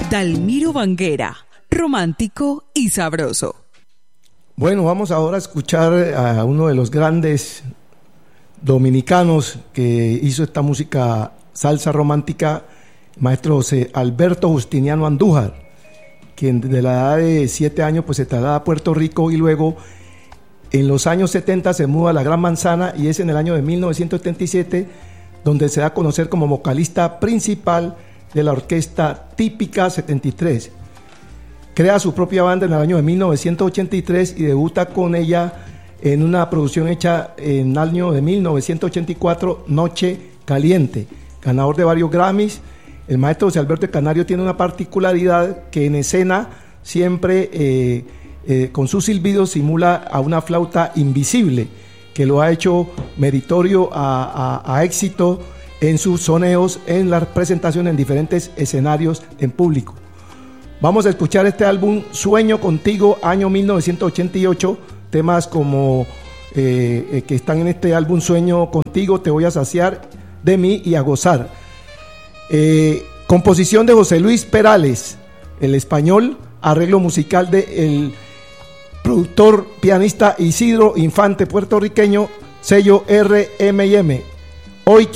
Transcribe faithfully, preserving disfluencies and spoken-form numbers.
Dalmiro Banguera, romántico y sabroso. Bueno, vamos ahora a escuchar a uno de los grandes dominicanos que hizo esta música salsa romántica, maestro José Alberto Justiniano Andújar, quien desde la edad de siete años pues se traslada a Puerto Rico y luego en los años setenta se muda a la Gran Manzana, y es en el año de mil novecientos setenta y siete donde se da a conocer como vocalista principal de la orquesta Típica setenta y tres. Crea su propia banda en el año de mil novecientos ochenta y tres y debuta con ella en una producción hecha en el año de mil novecientos ochenta y cuatro, Noche Caliente, ganador de varios Grammys. El maestro José Alberto el Canario tiene una particularidad que en escena siempre eh, eh, con sus silbidos simula a una flauta invisible, que lo ha hecho meritorio a, a, a éxito en sus soneos, en las presentaciones en diferentes escenarios en público. Vamos a escuchar este álbum Sueño Contigo, año mil novecientos ochenta y ocho, temas como eh, eh, que están en este álbum: Sueño Contigo, Te Voy a Saciar, De Mí y A Gozar. Eh, composición de José Luis Perales, el español, arreglo musical del productor pianista Isidro Infante, puertorriqueño, sello R M y M. Hoy